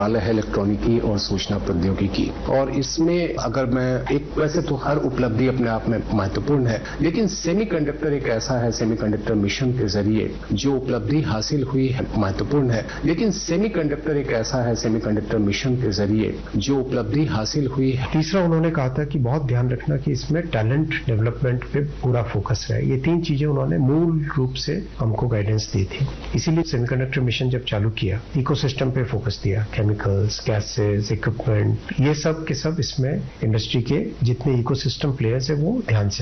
है इलेक्ट्रॉनिकी और सूचना प्रौद्योगिकी। और इसमें अगर मैं वैसे तो हर उपलब्धि अपने आप में महत्वपूर्ण है, लेकिन सेमीकंडक्टर एक ऐसा है, सेमीकंडक्टर मिशन के जरिए जो उपलब्धि हासिल हुई है महत्वपूर्ण है, लेकिन सेमीकंडक्टर एक ऐसा है, सेमीकंडक्टर मिशन के जरिए जो उपलब्धि हासिल हुई है। तीसरा उन्होंने कहा था कि बहुत ध्यान रखना कि इसमें टैलेंट डेवलपमेंट पे पूरा फोकस रहे। ये 3 चीजें उन्होंने मूल रूप से हमको गाइडेंस दी थी। इसीलिए सेमीकंडक्टर मिशन जब चालू किया, इकोसिस्टम पे फोकस दिया, केमिकल्स, गैसेस, इक्विपमेंट, ये सब के सब इसमें इंडस्ट्री के जितने इकोसिस्टम प्लेयर्स है वो ध्यान से